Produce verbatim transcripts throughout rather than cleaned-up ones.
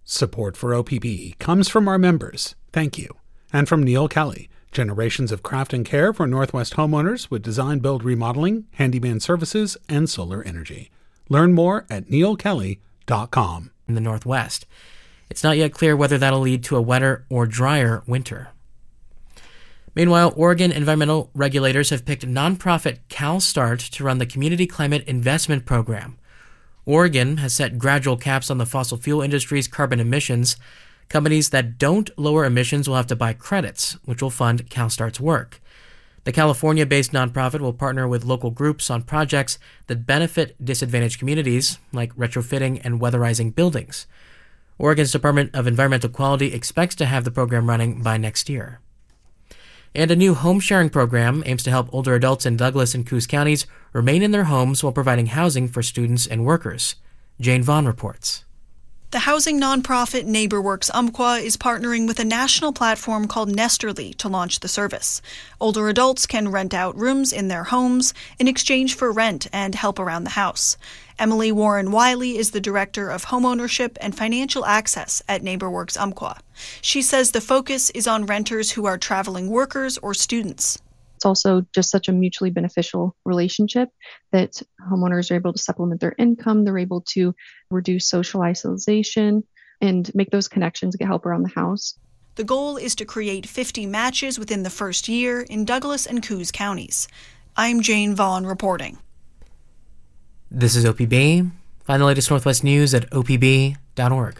Support for O P B comes from our members. Thank you. And from Neil Kelly, generations of craft and care for Northwest homeowners with design, build, remodeling, handyman services, and solar energy. Learn more at neil kelly dot com. In the Northwest, it's not yet clear whether that'll lead to a wetter or drier winter. Meanwhile, Oregon environmental regulators have picked nonprofit CalStart to run the Community Climate Investment Program. Oregon has set gradual caps on the fossil fuel industry's carbon emissions. Companies that don't lower emissions will have to buy credits, which will fund CalStart's work. The California-based nonprofit will partner with local groups on projects that benefit disadvantaged communities, like retrofitting and weatherizing buildings. Oregon's Department of Environmental Quality expects to have the program running by next year. And a new home-sharing program aims to help older adults in Douglas and Coos counties remain in their homes while providing housing for students and workers. Jane Vaughn reports. The housing nonprofit NeighborWorks Umpqua is partnering with a national platform called Nesterly to launch the service. Older adults can rent out rooms in their homes in exchange for rent and help around the house. Emily Warren Wiley is the director of homeownership and financial access at NeighborWorks Umpqua. She says the focus is on renters who are traveling workers or students. It's also just such a mutually beneficial relationship that homeowners are able to supplement their income. They're able to reduce social isolation and make those connections, get help around the house. The goal is to create fifty matches within the first year in Douglas and Coos counties. I'm Jane Vaughn reporting. This is O P B. Find the latest Northwest news at O P B dot org.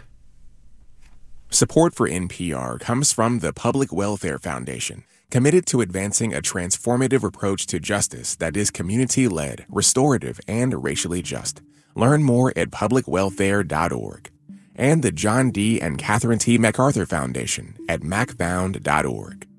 Support for N P R comes from the Public Welfare Foundation, committed to advancing a transformative approach to justice that is community-led, restorative, and racially just. Learn more at public welfare dot org. And the John D. and Catherine T. MacArthur Foundation at mac found dot org.